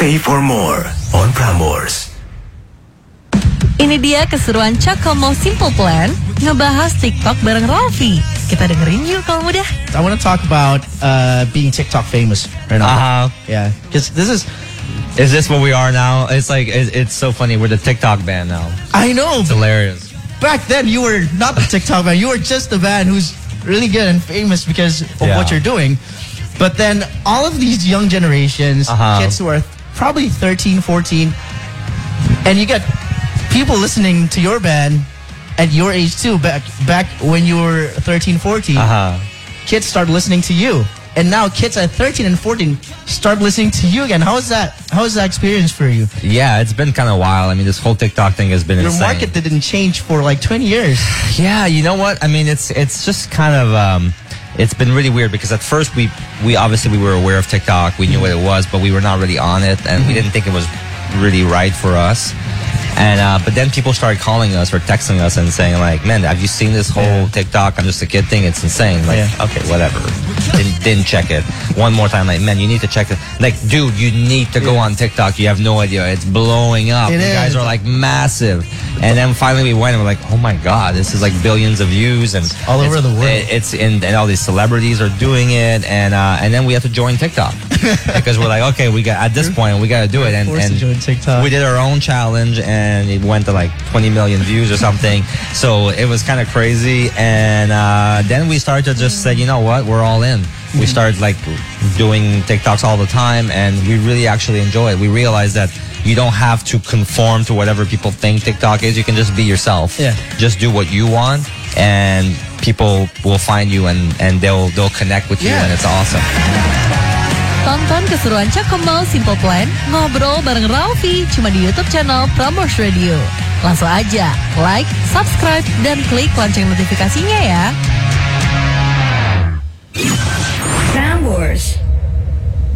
Stay for more on Prambors. Ini dia keseruan Cakomo Simple Plan ngebahas TikTok bareng Ralfi. Kita dengerin yuk kalau mudah. I want to talk about being TikTok famous right now. Yeah, because this is this what we are now? It's like it's so funny. We're the TikTok band now. I know. It's hilarious. Back then, you were not the TikTok band. You were just the band who's really good and famous because of what you're doing. But then all of these young generations, kids who are probably 13, 14, and you got people listening to your band at your age too, back when you were 13, 14, kids start listening to you. And now kids at 13 and 14 start listening to you again. How is that experience for you? Yeah, it's been kind of wild. I mean, this whole TikTok thing has been insane. Your market didn't change for like 20 years. Yeah, you know what? I mean, it's just kind of... it's been really weird because at first we obviously were aware of TikTok. We knew what it was, but we were not really on it. And we didn't think it was really right for us. And but then people started calling us or texting us and saying like, man, have you seen this whole TikTok I'm just a kid thing? It's insane. Like, okay, whatever. Didn't check it. One more time, like, man, you need to check it. Like, dude, you need to go on TikTok. You have no idea. It's blowing up. You guys are like massive. And then finally we went and we're like, oh my God, this is like billions of views and all over the world. And all these celebrities are doing it. And then we have to join TikTok because we're like, okay, at this point we got to do it. And to join TikTok. We did our own challenge and it went to like 20 million views or something. So it was kind of crazy. And then we started to just say, you know what, we're all in. We started like doing TikToks all the time and we really actually enjoy it. We realized that you don't have to conform to whatever people think TikTok is. You can just be yourself. Yeah. Just do what you want and people will find you and they'll connect with you and it's awesome. Tonton keseruan Cakomo Simple Plan ngobrol bareng Ralfi cuma di YouTube channel Prambors Radio. Langsung aja like, subscribe, dan klik lonceng notifikasinya ya.